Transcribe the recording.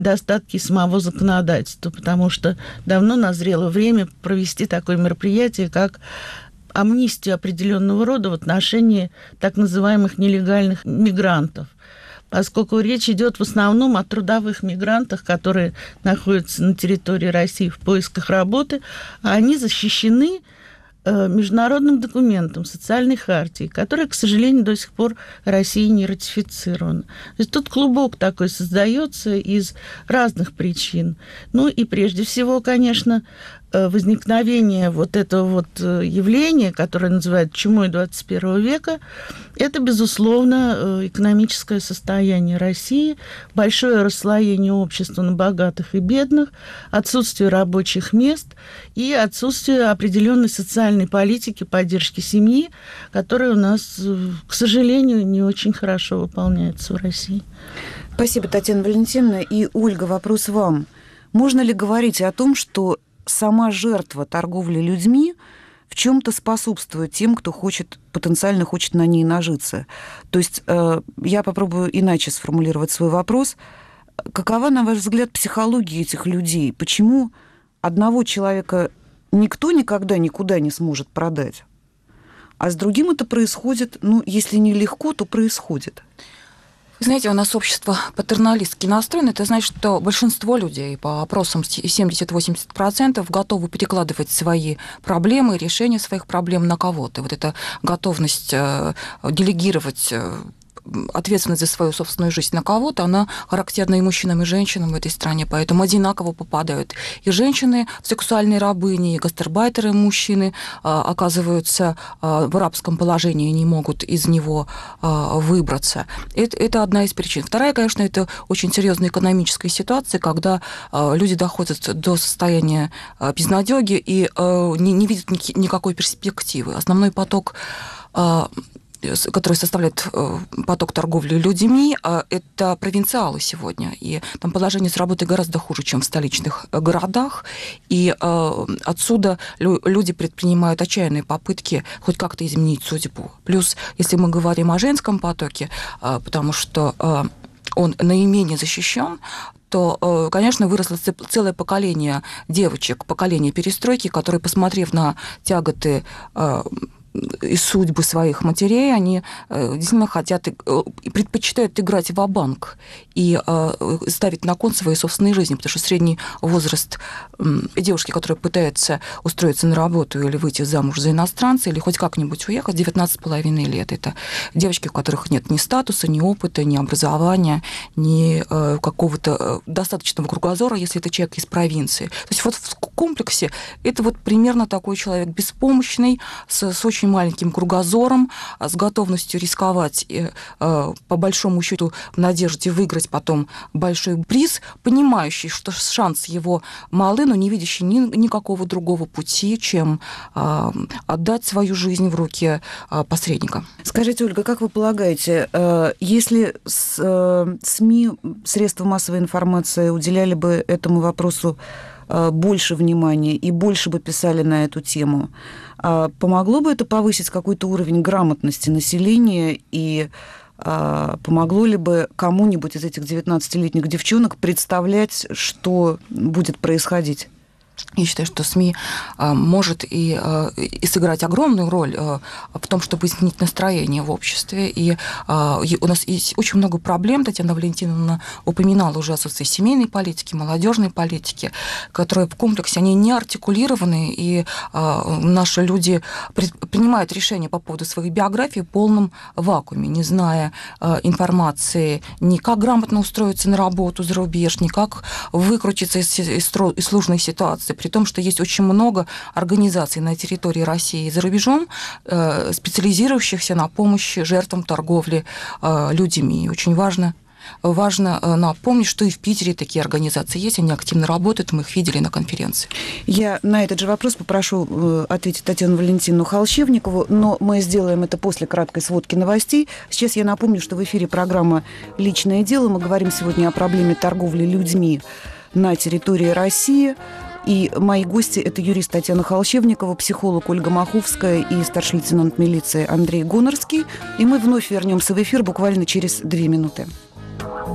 недостатки самого законодательства, потому что давно назрело время провести такое мероприятие, как амнистию определенного рода в отношении так называемых нелегальных мигрантов, поскольку речь идет в основном о трудовых мигрантах, которые находятся на территории России в поисках работы, а они защищены международным документом, социальной хартией, которая, к сожалению, до сих пор Россией не ратифицирована. То есть тут клубок такой создается из разных причин. Ну и прежде всего, конечно, возникновение вот этого вот явления, которое называют чумой 21 века, это, безусловно, экономическое состояние России, большое расслоение общества на богатых и бедных, отсутствие рабочих мест и отсутствие определенной социальной политики поддержки семьи, которая у нас, к сожалению, не очень хорошо выполняется в России. Спасибо, Татьяна Валентиновна. И, Ольга, вопрос вам. Можно ли говорить о том, что сама жертва торговли людьми в чем-то способствует тем, кто потенциально хочет на ней нажиться? То есть я попробую иначе сформулировать свой вопрос. Какова, на ваш взгляд, психология этих людей? Почему одного человека никто никогда никуда не сможет продать, а с другим это происходит, если не легко, то происходит? Знаете, у нас общество патерналистски настроено. Это значит, что большинство людей, по опросам 70-80%, готовы перекладывать свои проблемы, решения своих проблем на кого-то. Вот эта готовность делегировать ответственность за свою собственную жизнь на кого-то, она характерна и мужчинам, и женщинам в этой стране, поэтому одинаково попадают и женщины в сексуальные рабыни, и гастарбайтеры мужчины оказываются в рабском положении и не могут из него выбраться. Это одна из причин. Вторая, конечно, это очень серьезная экономическая ситуация, когда люди доходят до состояния безнадёги и не видят никакой перспективы. Основной поток, который составляет поток торговли людьми, это провинциалы сегодня. И там положение с работой гораздо хуже, чем в столичных городах. И отсюда люди предпринимают отчаянные попытки хоть как-то изменить судьбу. Плюс, если мы говорим о женском потоке, потому что он наименее защищен, то, конечно, выросло целое поколение девочек, поколение перестройки, которые, посмотрев на тяготы и судьбы своих матерей, они действительно хотят и предпочитают играть ва-банк и ставить на кон своей собственной жизни, потому что средний возраст девушки, которая пытается устроиться на работу или выйти замуж за иностранца, или хоть как-нибудь уехать, 19,5 лет. Это девочки, у которых нет ни статуса, ни опыта, ни образования, ни какого-то достаточного кругозора, если это человек из провинции. То есть вот в комплексе это вот примерно такой человек беспомощный, с очень маленьким кругозором, с готовностью рисковать по большому счету в надежде выиграть потом большой приз, понимающий, что шанс его малы, но не видящий никакого другого пути, чем отдать свою жизнь в руки посредника. Скажите, Ольга, как вы полагаете, если СМИ, средства массовой информации уделяли бы этому вопросу больше внимания и больше бы писали на эту тему, помогло бы это повысить какой-то уровень грамотности населения и помогло ли бы кому-нибудь из этих 19-летних девчонок представлять, что будет происходить? Я считаю, что СМИ может и сыграть огромную роль в том, чтобы изменить настроение в обществе. И у нас есть очень много проблем. Татьяна Валентиновна упоминала уже отсутствие семейной политики, молодежной политики, которые в комплексе, они не артикулированы, и наши люди принимают решения по поводу своей биографии в полном вакууме, не зная информации ни как грамотно устроиться на работу за рубеж, ни как выкрутиться из сложной ситуации, при том, что есть очень много организаций на территории России и за рубежом, специализирующихся на помощи жертвам торговли людьми. И очень важно напомнить, что и в Питере такие организации есть, они активно работают, мы их видели на конференции. Я на этот же вопрос попрошу ответить Татьяну Валентиновну Холщевникову, но мы сделаем это после краткой сводки новостей. Сейчас я напомню, что в эфире программа «Личное дело». Мы говорим сегодня о проблеме торговли людьми на территории России. И мои гости – это юрист Татьяна Холщевникова, психолог Ольга Маховская и старший лейтенант милиции Андрей Гонорский. И мы вновь вернемся в эфир буквально через 2 минуты.